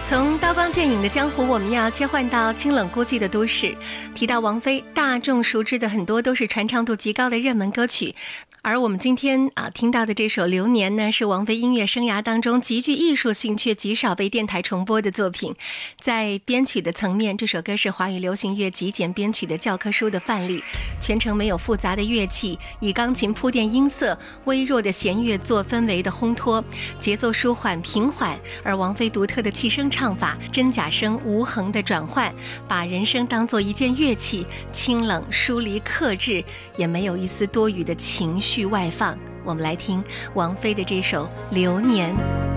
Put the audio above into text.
从刀光剑影的江湖，我们要切换到清冷孤寂的都市。提到王菲，大众熟知的很多都是传唱度极高的热门歌曲。而我们今天听到的这首《流年》呢，是王菲音乐生涯当中极具艺术性却极少被电台重播的作品。在编曲的层面，这首歌是华语流行乐极简编曲的教科书的范例，全程没有复杂的乐器，以钢琴铺垫音色，微弱的弦乐做氛围的烘托，节奏舒缓平缓。而王菲独特的气声唱法，真假声无痕的转换，把人声当作一件乐器，清冷疏离克制，也没有一丝多余的情绪外放。我们来听王菲的这首《流年》。